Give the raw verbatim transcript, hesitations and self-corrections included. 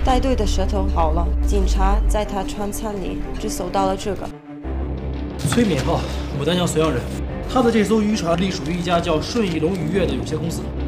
带队的舌头好了，警察在他船舱里只搜到了这个。 崔敏浩，牡丹江绥阳人，他的这艘渔船隶属于一家叫顺义龙渔业的有限公司。